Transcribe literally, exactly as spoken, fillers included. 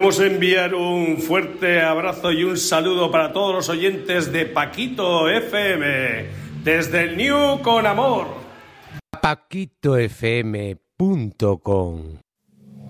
Vamos a enviar un fuerte abrazo y un saludo para todos los oyentes de Paquito F M, desde el New con amor. paquito f m punto com